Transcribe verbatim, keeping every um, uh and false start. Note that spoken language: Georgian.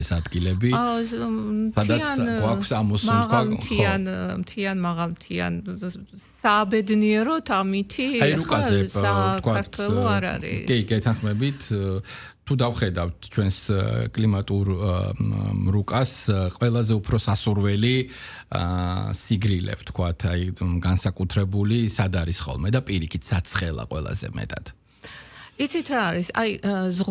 ადგილები სადაც გვაქვს ამოსულ მაღალმთიან მთიან მაღალმთიან საბედნიეროდ ამითი საქართველო არ არის კი გეთანხმებით თუ დავხედავთ ჩვენს კლიმატურ რუკას ყველაზე უფრო სასურველი სიგრილე ვთქვათ აი განსაკუთრებული სად არის ხოლმე და პირიქით საცხელა ყველაზე მეტად იცით რა არის აი